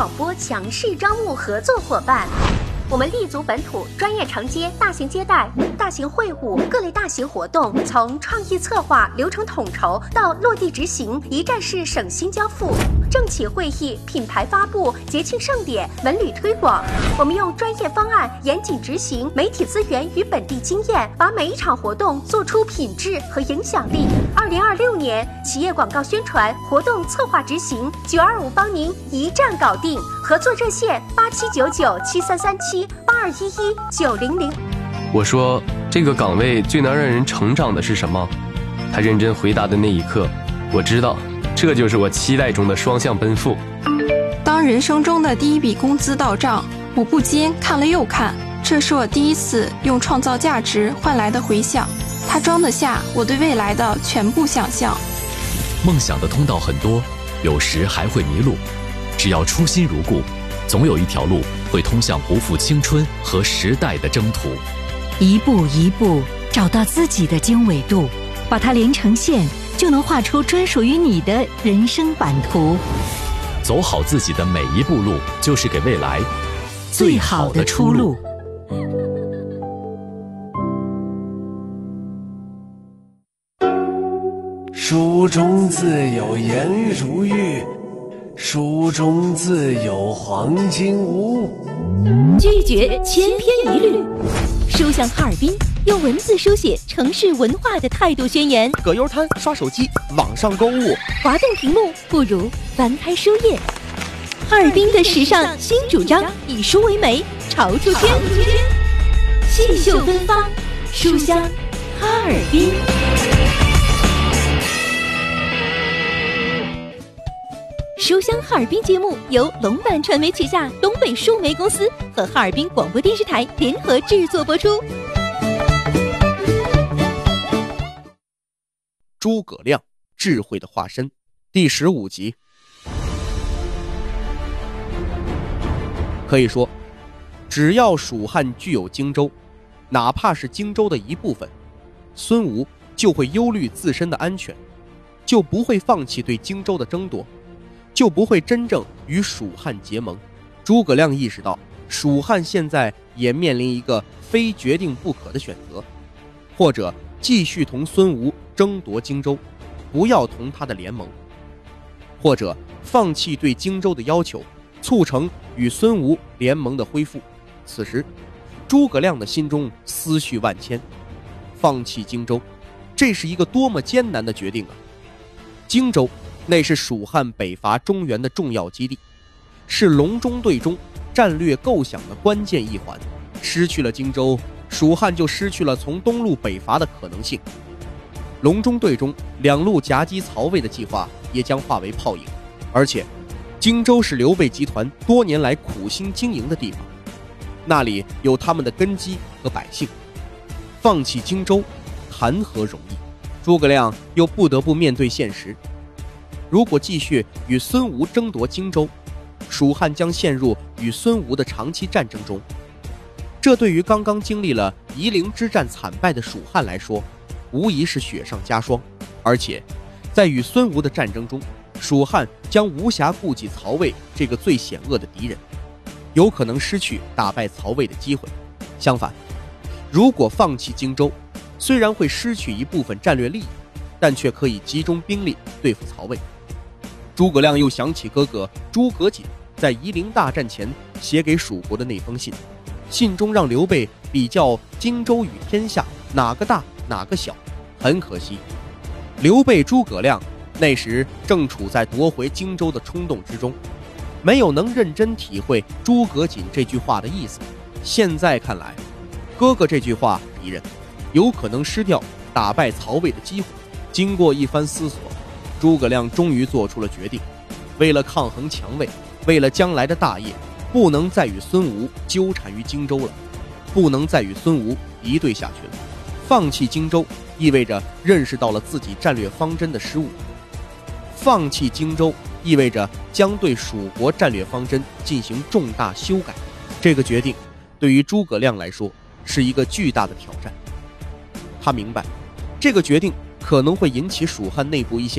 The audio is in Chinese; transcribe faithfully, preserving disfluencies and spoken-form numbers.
广播强势招募合作伙伴。我们立足本土，专业承接大型接待、大型会晤、各类大型活动，从创意策划、流程统筹到落地执行，一站式省心交付。政企会议、品牌发布、节庆盛典、文旅推广，我们用专业方案严谨执行，媒体资源与本地经验，把每一场活动做出品质和影响力。二零二六年企业广告宣传、活动策划执行，九二五帮您一站搞定。合作热线八七九九七三三七八二一一九零零。 我说这个岗位最能让人成长的是什么？他认真回答的那一刻，我知道这就是我期待中的双向奔赴。 当人生中的第一笔工资到账，我不禁看了又看，这是我第一次用创造价值换来的回响，它装得下我对未来的全部想象。 梦想的通道很多，有时还会迷路，只要初心如故，总有一条路会通向不负青春和时代的征途。 一步一步找到自己的经纬度，把它连成线，就能画出专属于你的人生版图。 走好自己的每一步路，就是给未来最好的出路。 书中自有颜如玉，书中自有黄金屋。 拒绝千篇一律。书香哈尔滨用文字书写城市文化的态度宣言。 葛优瘫、刷手机、网上购物， 滑动屏幕不如翻开书页。哈尔滨的时尚新主张，以书为媒，潮出圈。细绣芬芳，书香哈尔滨。书香哈尔滨节目由龙版传媒旗下东北书媒公司和哈尔滨广播电视台联合制作播出。 诸葛亮，智慧的化身，第十五集。可以说，只要蜀汉具有荆州，哪怕是荆州的一部分，孙吴就会忧虑自身的安全，就不会放弃对荆州的争夺，就不会真正与蜀汉结盟。诸葛亮意识到，蜀汉现在也面临一个非决定不可的选择，或者继续同孙吴争夺荆州，不要同他的联盟，或者放弃对荆州的要求，促成与孙吴联盟的恢复。此时诸葛亮的心中思绪万千，放弃荆州，这是一个多么艰难的决定啊！荆州那是蜀汉北伐中原的重要基地，是隆中对中战略构想的关键一环。失去了荆州，蜀汉就失去了从东路北伐的可能性。隆中对中，两路夹击曹魏的计划也将化为泡影。而且荆州是刘备集团多年来苦心经营的地方，那里有他们的根基和百姓，放弃荆州谈何容易？诸葛亮又不得不面对现实，如果继续与孙吴争夺荆州，蜀汉将陷入与孙吴的长期战争中。这对于刚刚经历了夷陵之战惨败的蜀汉来说，无疑是雪上加霜。而且在与孙吴的战争中，蜀汉将无暇顾及曹魏这个最险恶的敌人，有可能失去打败曹魏的机会。相反，如果放弃荆州，虽然会失去一部分战略利益，但却可以集中兵力对付曹魏。诸葛亮又想起哥哥诸葛瑾在夷陵大战前写给蜀国的那封信，信中让刘备比较荆州与天下哪个大哪个小。很可惜，刘备诸葛亮那时正处在夺回荆州的冲动之中，没有能认真体会诸葛瑾这句话的意思。现在看来，哥哥这句话敌人有可能失掉打败曹魏的机会。经过一番思索，诸葛亮终于做出了决定，为了抗衡强魏，为了将来的大业，不能再与孙吴纠缠于荆州了，不能再与孙吴敌对下去了。放弃荆州意味着认识到了自己战略方针的失误，放弃荆州意味着将对蜀国战略方针进行重大修改。这个决定对于诸葛亮来说是一个巨大的挑战。他明白，这个决定可能会引起蜀汉内部一些